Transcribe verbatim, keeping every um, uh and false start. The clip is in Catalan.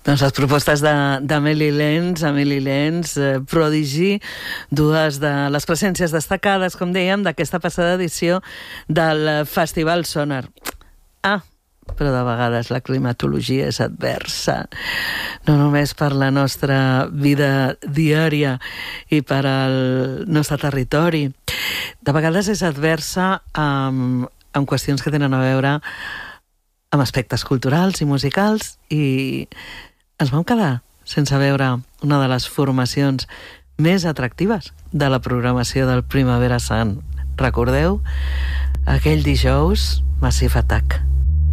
Doncs les propostes d'Amélie Lenz, Amélie Lenz, eh, prodigi, dues de les presències destacades, com dèiem, d'aquesta passada edició del Festival Sonar. Ah, però de vegades la climatologia és adversa, no només per la nostra vida diària i per al nostre territori. De vegades és adversa amb, amb qüestions que tenen a veure amb aspectes culturals i musicals, i ens vam quedar sense veure una de les formacions més atractives de la programació del Primavera Sound. Recordeu? Aquell dijous, Massive Attack.